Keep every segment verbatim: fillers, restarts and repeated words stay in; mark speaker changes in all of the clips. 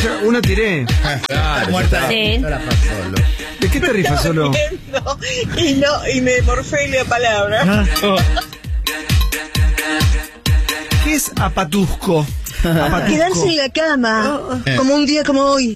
Speaker 1: Una tiré.
Speaker 2: Claro, muerta.
Speaker 3: Sí.
Speaker 2: No la pasó solo.
Speaker 1: ¿De qué te rifas solo?
Speaker 4: Y no, y me morfé la palabra.
Speaker 1: Ah. ¿Qué es apatusco? Apatusco.
Speaker 4: Quedarse en la cama, como un día como hoy.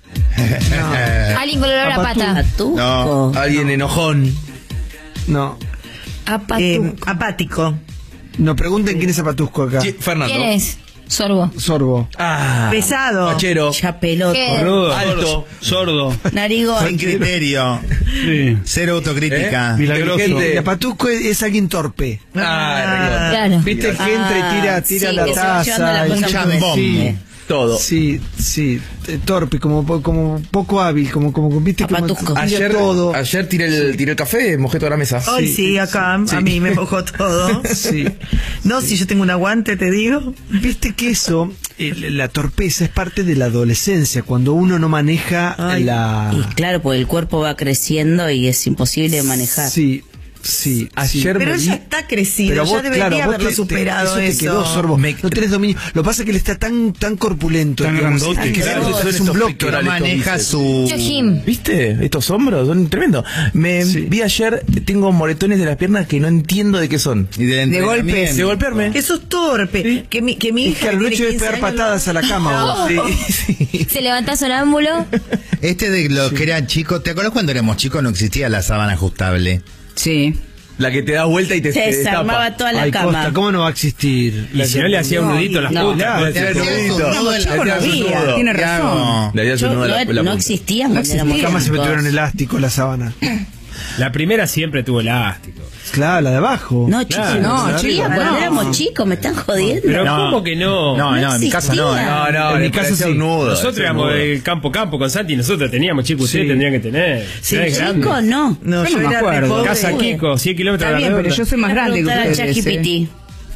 Speaker 3: Alguien con olor a pata.
Speaker 5: Apatuco.
Speaker 2: No, alguien enojón.
Speaker 1: No.
Speaker 5: Apatuco.
Speaker 6: Eh, apático.
Speaker 1: No pregunten quién es apatusco acá.
Speaker 2: Sí, Fernando.
Speaker 3: ¿Quién es? Sorbo.
Speaker 1: Sorbo.
Speaker 2: Ah,
Speaker 6: Pesado.
Speaker 2: Fachero.
Speaker 5: Chapeloto.
Speaker 3: ¿Qué?
Speaker 7: Rudo,
Speaker 2: Alto.
Speaker 7: sordo.
Speaker 5: Narigón.
Speaker 2: Sin criterio.
Speaker 7: Sí.
Speaker 2: Cero autocrítica.
Speaker 7: ¿Eh? Milagroso.
Speaker 2: Inteligente.
Speaker 1: Y apatusco es, es alguien torpe.
Speaker 2: Ah,
Speaker 3: Claro.
Speaker 1: ¿Viste el que entra y tira, tira
Speaker 5: sí,
Speaker 1: la
Speaker 5: que se va llevando
Speaker 1: taza?
Speaker 5: la
Speaker 1: y-
Speaker 5: cosa
Speaker 2: un chambón.
Speaker 1: Sí.
Speaker 2: Todo.
Speaker 1: Sí, sí, eh, torpe, como, po- como poco hábil, como, como viste, como
Speaker 5: Apatusco.
Speaker 1: tira
Speaker 2: Ayer,
Speaker 1: todo.
Speaker 2: ayer tiré el, tiré el café, mojé toda la mesa.
Speaker 6: Ay, sí, acá
Speaker 2: Sí.
Speaker 6: a mí me mojó todo.
Speaker 1: Sí.
Speaker 6: No, si yo tengo un aguante, te digo.
Speaker 1: Viste que eso, el- la torpeza es parte de la adolescencia, cuando uno no maneja
Speaker 6: Ay.
Speaker 1: la...
Speaker 5: Y claro, porque el cuerpo va creciendo y es imposible de manejar.
Speaker 1: Sí, sí.
Speaker 2: Ayer
Speaker 1: sí.
Speaker 6: Pero
Speaker 2: me
Speaker 6: ella
Speaker 2: vi-
Speaker 6: está crecido,
Speaker 1: Pero
Speaker 6: ya
Speaker 1: vos,
Speaker 6: debería
Speaker 1: claro, vos
Speaker 6: haberlo
Speaker 1: te- te-
Speaker 6: superado
Speaker 1: eso.
Speaker 6: eso.
Speaker 1: Te quedó, Sorbo.
Speaker 2: Me-
Speaker 1: No tenés dominio. Lo que pasa es que él está tan, tan corpulento.
Speaker 7: Tan
Speaker 1: digamos,
Speaker 7: grandote,
Speaker 1: que
Speaker 2: Claro,
Speaker 1: es
Speaker 2: son
Speaker 1: un
Speaker 2: estos
Speaker 1: bloque.
Speaker 2: pectorales,
Speaker 1: ¿no?
Speaker 2: estos
Speaker 8: maneja
Speaker 2: bíceps.
Speaker 8: su...
Speaker 3: Yo, Jim.
Speaker 2: ¿Viste? Estos hombros son tremendos. Me
Speaker 1: Sí.
Speaker 2: vi ayer, tengo moretones de las piernas que no entiendo de qué son.
Speaker 8: Y del
Speaker 5: De golpes.
Speaker 8: entrenamiento.
Speaker 2: De golpearme.
Speaker 6: Que sos torpe. Que mi, que mi
Speaker 1: Es
Speaker 6: hija
Speaker 1: que al
Speaker 6: tiene
Speaker 1: hecho de
Speaker 6: quince
Speaker 1: pegar
Speaker 6: años,
Speaker 1: patadas a la cama, vos.
Speaker 2: Sí, sí.
Speaker 3: Se levanta sonámbulo.
Speaker 8: Este de los que eran chicos, ¿te acuerdas cuando éramos chicos no existía la sábana ajustable?
Speaker 5: Sí.
Speaker 2: La que te da vuelta y te,
Speaker 5: Se
Speaker 2: te
Speaker 5: desarmaba
Speaker 2: destapa.
Speaker 5: toda la
Speaker 1: Ay,
Speaker 5: cama.
Speaker 1: Costa, ¿cómo no va a existir?
Speaker 7: Y si no le hacía un nudito a las
Speaker 5: no.
Speaker 7: putas.
Speaker 1: Claro,
Speaker 7: puede
Speaker 8: Te
Speaker 7: ser.
Speaker 8: hacías un
Speaker 2: nudo.
Speaker 8: nudo en la-
Speaker 2: Le hacías un
Speaker 5: había,
Speaker 2: nudo.
Speaker 5: tiene
Speaker 8: Claro.
Speaker 5: razón.
Speaker 2: Le hacías
Speaker 5: Yo-
Speaker 2: un nudo a la-
Speaker 5: no,
Speaker 2: la
Speaker 5: no
Speaker 2: punta.
Speaker 5: existían
Speaker 1: No
Speaker 5: cuando éramos
Speaker 1: existía. Jamás se
Speaker 5: chicos.
Speaker 1: metieron elástico en la sábana.
Speaker 7: La primera siempre tuvo elástico.
Speaker 1: Claro, la de abajo.
Speaker 5: No, chicos,
Speaker 7: Claro,
Speaker 5: no,
Speaker 1: arriba,
Speaker 5: chicos, cuando
Speaker 1: no.
Speaker 5: éramos chicos, me están jodiendo.
Speaker 7: Pero
Speaker 8: No.
Speaker 7: ¿cómo que no?
Speaker 8: No, no, en mi casa no.
Speaker 5: existía.
Speaker 8: ¿eh?
Speaker 2: No, no,
Speaker 1: En mi
Speaker 2: le
Speaker 1: casa
Speaker 2: parecía
Speaker 1: sí.
Speaker 2: un nudo.
Speaker 7: Nosotros
Speaker 2: hacía un
Speaker 7: éramos
Speaker 2: nudo.
Speaker 7: del campo campo con Santi, nosotros teníamos, chicos, ustedes
Speaker 1: Sí.
Speaker 7: tendrían que tener.
Speaker 6: Sí,
Speaker 7: Ustedes grandes.
Speaker 5: Chicos, no.
Speaker 6: No,
Speaker 9: Yo
Speaker 6: yo
Speaker 9: no me
Speaker 6: era
Speaker 9: acuerdo.
Speaker 6: re pobre.
Speaker 7: Casa Kiko, cien kilómetros
Speaker 9: Está
Speaker 7: a la
Speaker 9: bien, pero
Speaker 7: redonda.
Speaker 9: yo soy más grande que
Speaker 5: Preguntar a
Speaker 9: ustedes.
Speaker 5: ChatGPT.
Speaker 9: ¿eh?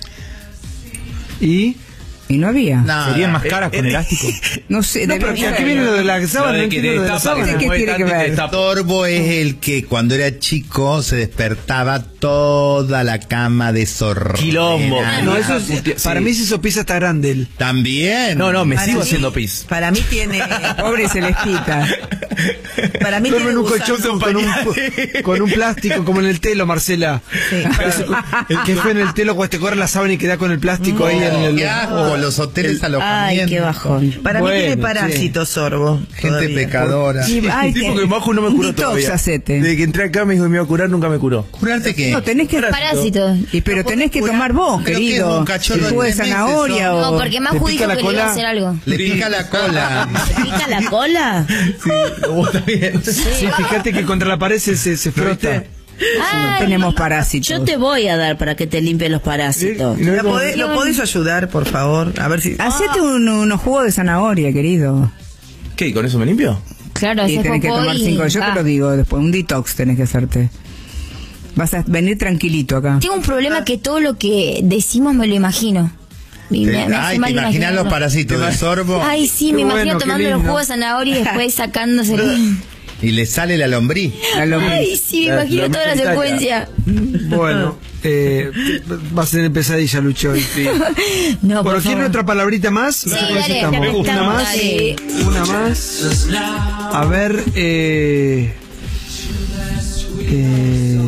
Speaker 1: Y...
Speaker 9: Y no había.
Speaker 8: No,
Speaker 2: ¿Serían
Speaker 8: no.
Speaker 2: más caras con elástico?
Speaker 9: No sé,
Speaker 1: No,
Speaker 9: debe
Speaker 1: pero
Speaker 9: ser.
Speaker 1: ¿qué viene lo de la sábana?
Speaker 2: Lo
Speaker 1: No
Speaker 2: de que
Speaker 1: entiendo lo de la
Speaker 2: destapa, que
Speaker 1: sábana.
Speaker 2: se
Speaker 9: ¿Qué
Speaker 2: mueve
Speaker 9: tiene que
Speaker 2: tanto y
Speaker 9: ver?
Speaker 2: destapa.
Speaker 8: Torbo es el que cuando era chico se despertaba toda la cama desordenada.
Speaker 2: Quilombo.
Speaker 1: No, eso es,
Speaker 2: Sí.
Speaker 1: para mí si hizo pizza está grande él.
Speaker 8: También.
Speaker 2: No, no, me
Speaker 6: Para
Speaker 2: sigo
Speaker 6: mí-
Speaker 2: haciendo pis.
Speaker 6: Para mí tiene...
Speaker 9: Pobre Celestita.
Speaker 6: Para mí
Speaker 1: Duerme
Speaker 6: tiene
Speaker 1: en un colchón
Speaker 6: gusano.
Speaker 1: con un, con un plástico como en el telo, Marcela.
Speaker 6: Sí.
Speaker 1: El que fue en el telo cuando te corre la sábana y queda con el plástico ahí en el...
Speaker 8: Qué asco, los hoteles
Speaker 5: Ay,
Speaker 8: alojamientos.
Speaker 5: qué bajón.
Speaker 6: Para
Speaker 1: Bueno,
Speaker 6: mí tiene
Speaker 1: sí.
Speaker 6: parásitos, Sorbo.
Speaker 8: Gente
Speaker 6: todavía.
Speaker 8: pecadora.
Speaker 9: Y- ay,
Speaker 2: El tipo
Speaker 9: que-
Speaker 2: que bajo no me curó
Speaker 9: detox
Speaker 2: todavía.
Speaker 9: hacete.
Speaker 2: Desde que entré acá me dijo que me iba a curar, nunca me curó.
Speaker 8: ¿Curarte qué?
Speaker 9: No, tenés que...
Speaker 3: Parásito.
Speaker 9: Y pero tenés que tomar vos,
Speaker 8: ¿Pero qué es
Speaker 9: querido.
Speaker 8: un cachorro
Speaker 9: El jugo de
Speaker 8: de meses,
Speaker 9: zanahoria
Speaker 8: o-
Speaker 3: No,
Speaker 9: o...
Speaker 3: porque más
Speaker 1: ¿Te
Speaker 3: justo
Speaker 1: pica la
Speaker 3: que le iba
Speaker 1: cola?
Speaker 3: a hacer algo.
Speaker 8: Le pica la cola.
Speaker 5: ¿Te pica la cola?
Speaker 2: Sí, vos también.
Speaker 1: Sí, fíjate que contra la pared se, se, se frota.
Speaker 5: Ay,
Speaker 9: Tenemos parásitos.
Speaker 5: yo te voy a dar para que te limpie los parásitos.
Speaker 1: Y no
Speaker 6: ¿La
Speaker 1: es como-
Speaker 6: podés- ¿Lo podés ayudar, por favor? A ver si...
Speaker 9: Hacete un- unos jugos de zanahoria, querido.
Speaker 2: ¿Qué? ¿Y con eso me limpio?
Speaker 3: Claro,
Speaker 9: Y
Speaker 3: haces
Speaker 9: tenés que
Speaker 3: popó
Speaker 9: tomar
Speaker 3: y-
Speaker 9: cinco. Yo
Speaker 3: Ah.
Speaker 9: te lo digo después. Un detox tenés que hacerte. Vas a venir tranquilito acá.
Speaker 3: Tengo un problema que todo lo que decimos me lo imagino. Y me- me hace
Speaker 8: Ay,
Speaker 3: mal
Speaker 8: ¿te imaginas
Speaker 3: imaginarlo.
Speaker 8: los parásitos de sorbo?
Speaker 3: Ay, sí,
Speaker 1: Qué
Speaker 3: me
Speaker 1: bueno,
Speaker 3: imagino
Speaker 1: qué
Speaker 3: tomando los
Speaker 1: lindo.
Speaker 3: jugos de zanahoria y después sacándoselo.
Speaker 8: Y le sale la lombriz.
Speaker 9: La lombriz.
Speaker 3: Ay, sí, me
Speaker 2: La-
Speaker 3: imagino
Speaker 2: la
Speaker 3: toda la
Speaker 2: Italia.
Speaker 3: secuencia.
Speaker 1: Bueno, eh, vas a tener pesadilla, Lucho. hoy.
Speaker 3: No, por
Speaker 1: Bueno, ¿quieren
Speaker 3: favor.
Speaker 1: otra palabrita más?
Speaker 3: Sí,
Speaker 1: ¿Con eso
Speaker 3: dale,
Speaker 1: estamos?
Speaker 3: dale,
Speaker 1: Una
Speaker 3: estamos,
Speaker 1: más.
Speaker 3: dale.
Speaker 1: Una más. A ver, eh. eh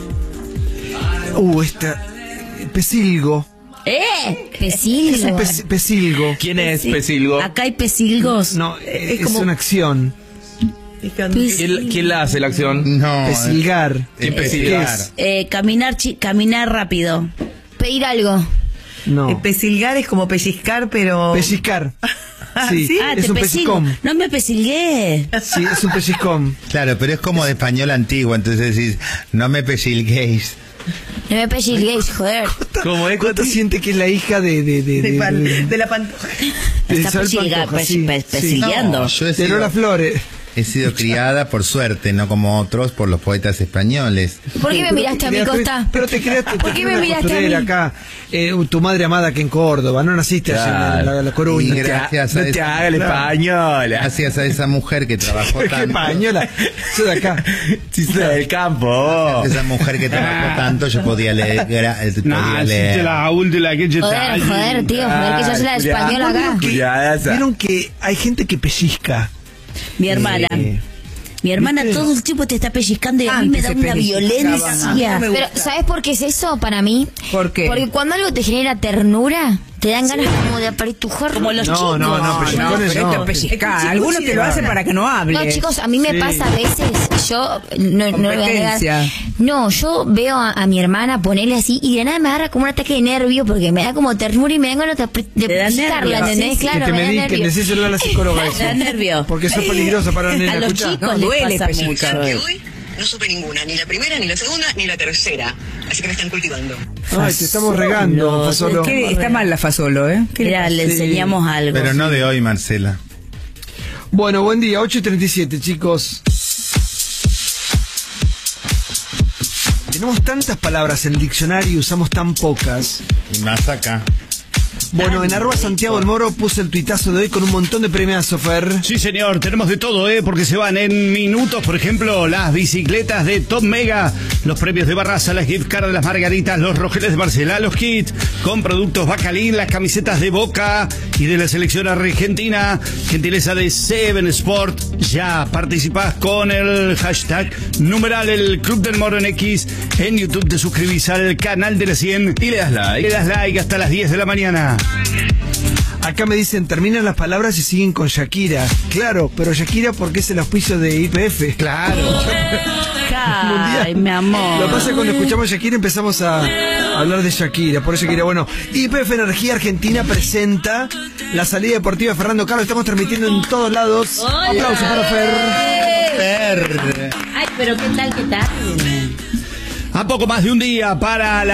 Speaker 1: uh, esta. Pesilgo.
Speaker 5: ¡Eh!
Speaker 3: Pesilgo.
Speaker 1: Es un pes- pesilgo.
Speaker 2: ¿Quién es Pesilgo?
Speaker 5: Acá hay pesilgos.
Speaker 1: No, es,
Speaker 6: como-
Speaker 1: una acción.
Speaker 2: ¿Quién, quién la hace la acción?
Speaker 8: No.
Speaker 1: Pesilgar.
Speaker 8: ¿Qué
Speaker 1: ¿Qué
Speaker 8: pesilgar?
Speaker 1: es?
Speaker 5: Eh, caminar, chi- caminar rápido.
Speaker 3: Pedir algo.
Speaker 1: No.
Speaker 6: Eh, Pesilgar es como pellizcar, pero...
Speaker 1: Pellizcar. Sí,
Speaker 6: ¿sí?
Speaker 5: Ah,
Speaker 1: es
Speaker 5: te
Speaker 1: un
Speaker 5: pesilgo.
Speaker 1: pellizcón.
Speaker 5: No me pesilgué.
Speaker 1: Sí, es un pellizcón.
Speaker 8: Claro, pero es como de español antiguo, entonces decís, no me pellizguéis.
Speaker 3: No me pellizguéis, joder.
Speaker 2: ¿Cómo es?
Speaker 1: ¿Cuánto siente que es la hija de... de, de,
Speaker 6: De,
Speaker 1: de,
Speaker 6: pan-
Speaker 1: de-
Speaker 6: de la pantoja.
Speaker 1: de
Speaker 5: Está
Speaker 1: Isabel
Speaker 5: pesilga-
Speaker 1: Pantoja,
Speaker 5: pe-
Speaker 1: sí,
Speaker 5: pe-
Speaker 1: sí.
Speaker 5: pesilgueando.
Speaker 8: No, yo
Speaker 1: De
Speaker 8: decía,
Speaker 1: Lola Flores.
Speaker 8: He sido criada, por suerte, no como otros, por los poetas españoles.
Speaker 3: ¿Por qué me
Speaker 1: Pero
Speaker 3: miraste
Speaker 1: te
Speaker 3: a mi
Speaker 1: creaste-
Speaker 3: costa?
Speaker 1: Pero te creaste,
Speaker 3: ¿Por
Speaker 1: te
Speaker 3: qué
Speaker 1: creó
Speaker 3: me
Speaker 1: una
Speaker 3: miraste a
Speaker 1: costurera
Speaker 3: mí?
Speaker 1: acá. Eh, tu madre amada que en Córdoba, no naciste allá en la, la, la Coruña.
Speaker 8: Y gracias a
Speaker 2: No te
Speaker 8: esa-
Speaker 2: hagas la
Speaker 1: Claro.
Speaker 2: española.
Speaker 8: Gracias a esa mujer que trabajó
Speaker 1: Qué
Speaker 8: tanto.
Speaker 1: pañola. Soy de acá.
Speaker 2: Si sos del campo.
Speaker 8: Esa mujer que trabajó tanto, yo podía leer. gra- eh, podía
Speaker 7: Nah,
Speaker 8: leer.
Speaker 7: si la última que yo
Speaker 3: Joder, joder, tío, joder, que yo soy la española acá.
Speaker 1: Que-
Speaker 2: Cuidadaza.
Speaker 1: Vieron que hay gente que pellizca.
Speaker 5: Mi hermana.
Speaker 1: Eh,
Speaker 5: Mi hermana
Speaker 1: ¿viste?
Speaker 5: todo el tiempo te está pellizcando y a mí me
Speaker 9: Antes
Speaker 5: da
Speaker 9: se
Speaker 5: una
Speaker 9: pellizcaba.
Speaker 5: violencia.
Speaker 9: No me
Speaker 3: Pero,
Speaker 9: gusta.
Speaker 3: ¿sabes por qué es eso para mí?
Speaker 9: ¿Por qué?
Speaker 3: Porque cuando algo te genera ternura, te dan ganas como de apretujar.
Speaker 5: Como los
Speaker 1: No,
Speaker 5: chicos.
Speaker 1: no, no,
Speaker 9: No,
Speaker 1: pellizcones
Speaker 9: pero
Speaker 1: no.
Speaker 9: esto es pellizcar. Algunos te lo hacen para que no hable.
Speaker 3: No, chicos, a mí me
Speaker 1: Sí.
Speaker 3: pasa a veces, yo no, no lo voy a negar.
Speaker 9: Competencia.
Speaker 3: No, yo veo a, a mi hermana ponerle así y de nada me agarra como un ataque de nervio porque me da como ternura y me dan ganas de, apre- de
Speaker 5: Te da
Speaker 3: pellizcarla,
Speaker 5: nervio.
Speaker 3: ¿entendés?
Speaker 5: Sí, sí.
Speaker 3: Claro,
Speaker 1: que te
Speaker 3: me da
Speaker 1: mediquen,
Speaker 3: nervio.
Speaker 1: decíselo a la psicóloga eso.
Speaker 5: Me da nervio.
Speaker 1: Porque sos peligrosa para la nena,
Speaker 5: A los
Speaker 1: escuchá.
Speaker 5: chicos
Speaker 9: No,
Speaker 5: les
Speaker 9: duele
Speaker 5: pasa
Speaker 9: pellizcar.
Speaker 5: mucho.
Speaker 4: Que hoy no supe ninguna, ni la primera, ni la segunda, ni la tercera. Así que me están cultivando.
Speaker 1: Ay, te estamos regando, Fasolo.
Speaker 9: ¿Qué? Está mal la Fasolo, ¿eh? ¿Qué le
Speaker 5: Mira,
Speaker 9: pasa?
Speaker 5: le enseñamos algo.
Speaker 8: Pero no de hoy, Marcela.
Speaker 1: Bueno, buen día, ocho y treinta y siete, chicos. Tenemos tantas palabras en el diccionario y usamos tan pocas.
Speaker 8: Y más acá.
Speaker 1: Bueno, en arroba Santiago el Moro puse el tuitazo de hoy con un montón de premiazos, Fer.
Speaker 10: Sí, señor, tenemos de todo, ¿eh? Porque se van en minutos, por ejemplo, las bicicletas de Top Mega, los premios de Barraza, las gift cards de las Margaritas, los rojeles de Marcela, los kits con productos Bacalín, las camisetas de Boca y de la selección argentina, gentileza de Seven Sport. Ya participás con el hashtag numeral el Club del Moro en X. En YouTube te suscribís al canal de la cien y le das like. Le das like hasta las diez de la mañana.
Speaker 1: Acá me dicen, terminan las palabras y siguen con Shakira. Claro, pero Shakira porque es el auspicio de I P F.
Speaker 10: Claro.
Speaker 5: Ay, mi amor.
Speaker 1: Lo que pasa es que cuando escuchamos Shakira empezamos a hablar de Shakira. Por Shakira, bueno, I P F Energía Argentina presenta la salida deportiva de Fernando Carlos. Estamos transmitiendo en todos lados. Aplausos para Fer.
Speaker 8: Fer.
Speaker 5: Ay, pero qué tal, qué tal.
Speaker 10: A poco más de un día para la